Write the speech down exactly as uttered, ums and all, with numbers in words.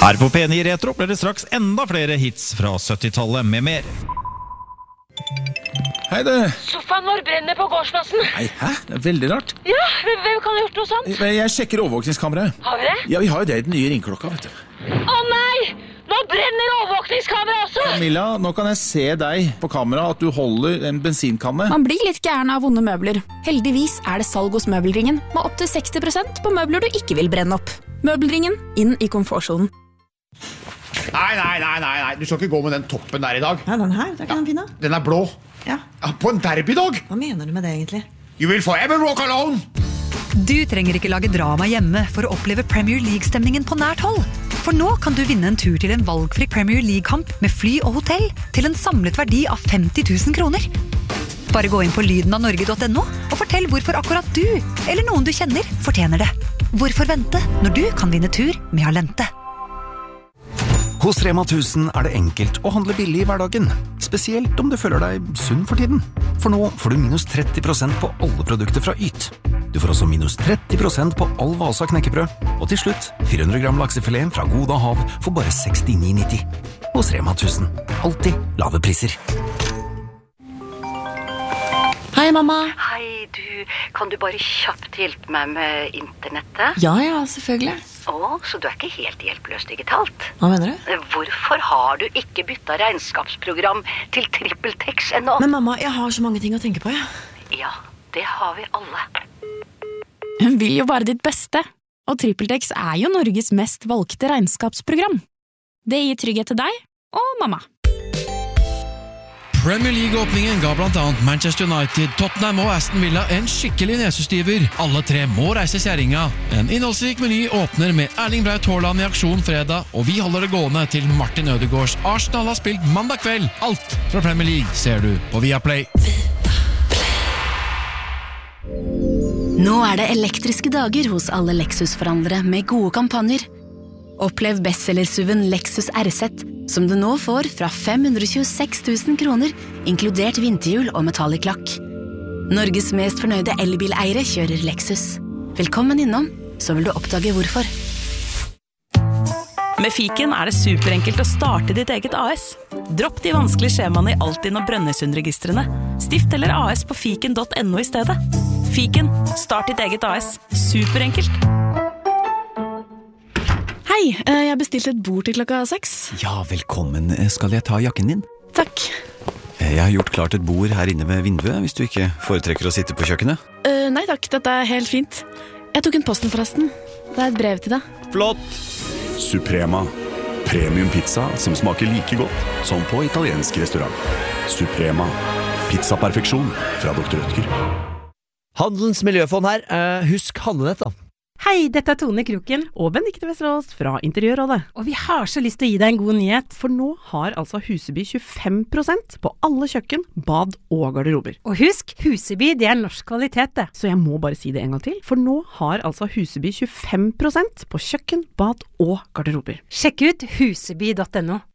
Her på P ni Retro blir det straks enda flere hits fra syttitallet med mer. Hei du. Sofaen vår brenner på gårdsplassen. Nei, hæ? Det er veldig rart. Ja, hvem kan ha gjort noe sånt? Jeg sjekker overvåkningskameraet. Har vi det? Ja, vi har jo det i den nye ringklokka, vet du. Å nei! Nå brenner overvåkningskameraet også! Camilla, nå kan jeg se deg på kamera at du holder en bensinkanne. Man blir litt gæren av vonde møbler. Heldigvis er det salg hos Møbelringen, med opp til seksti prosent på møbler du ikke vil brenne opp. Møbelringen, inn i komfortsonen. Nei, nei, nei, nei, nei, du skal ikke gå med den toppen der i dag. Ja, den her, det er ikke den fine. Den er blå. Ja. Ja, på en derbydag. Hva mener du med det egentlig? You will forever walk alone. Du trenger ikke lage drama hjemme for å oppleve Premier League-stemningen på nært hold. For nå kan du vinne en tur til en valgfri Premier League-kamp med fly og hotell til en samlet verdi av femti tusen kroner. Bare gå inn på lyden av norge punktum no og fortell hvorfor akkurat du, eller noen du kjenner, fortjener det. Hvorfor vente når du kan vinne tur med Alente? Hos Rema tusen er det enkelt å handle billig i hverdagen, spesielt om du føler deg sunn for tiden. For nå får du minus tretti prosent på alle produkter fra Yt. Du får også minus tretti prosent på all Vasa knekkebrød, og til slutt fire hundre gram laksefilet fra Goda Hav for bare sekstini nitti. Hos Rema tusen, alltid lave priser. Hei, mamma. Hei, du, kan du bare kjapt hjelpe meg med internettet? Ja, ja, selvfølgelig. Å, så du er ikke helt hjelpeløs digitalt? Hva mener du? Hvorfor har du ikke byttet regnskapsprogram til TrippelTex ennå? Men mamma, jeg har så mange ting å tenke på, ja. Ja, det har vi alle. Hun vil jo bare ditt beste, og TrippelTex er jo Norges mest valgte regnskapsprogram. Det gir trygghet til deg og mamma. Premier League-åpningen ga blant annet Manchester United, Tottenham og Aston Villa en skikkelig nesestyver. Alle tre må reise kjæringa. En innholdsrik meny åpner med Erling Braut Haaland i aksjon fredag, og vi holder det gående til Martin Ødegaards Arsenal har spilt mandag kveld. Alt fra Premier League ser du på Viaplay. Nå er det elektriske dager hos alle Lexus-forhandlere med gode kampanjer. Opplev bestsellersuven Lexus R Z, som du nå får fra fem hundre tjueseks tusen kroner, inkludert vinterhjul og metallic lakk. Norges mest fornøyde elbileiere kjører Lexus. Velkommen innom, så vil du oppdage hvorfor. Med Fiken er det superenkelt å starte ditt eget A S. Dropp de vanskelige skjemaene i Altinn og Brønnøysundregistrene. Stift eller A S på fiken punktum no i stedet. Fiken, start ditt eget A S. Superenkelt. Hei, jeg bestilte et bord til klokka seks. Ja, velkommen. Skal jeg ta jakken din? Takk. Jeg har gjort klart et bord her inne ved vinduet, hvis du ikke foretrekker å sitte på kjøkkenet. Uh, nei takk, dette er helt fint. Jeg tok en posten forresten. Det er et brev til deg. Flott! Suprema. Premium pizza som smaker like godt som på italiensk restaurant. Suprema. Pizzaperfeksjon fra doktor Rødtger. Handelens miljøfond her. Uh, husk handlenett da. Hei, dette er Tone Kroken og Benedikte Vesterås fra Interiørrådet. Og vi har så lyst til å gi deg en god nyhet, for nå har altså Huseby tjuefem prosent på alle kjøkken, bad og garderober. Og husk, Huseby det er norsk kvalitet det. Så jeg må bare si det en gang til, for nå har altså Huseby tjuefem prosent på kjøkken, bad og garderober. Sjekk ut huseby punktum no.